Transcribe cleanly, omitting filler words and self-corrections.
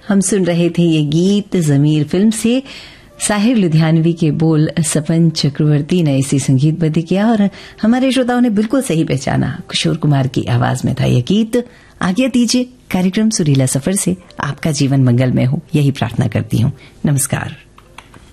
हम सुन रहे थे ये गीत ज़मीर फिल्म से। साहिर लुधियानवी के बोल, सपन चक्रवर्ती ने इसे संगीतबद्ध किया और हमारे श्रोताओं ने बिल्कुल सही पहचाना, किशोर कुमार की आवाज में था यह गीत। आज्ञा दीजिए कार्यक्रम सुरीला सफर से। आपका जीवन मंगलमय हो, यही प्रार्थना करती हूँ। नमस्कार।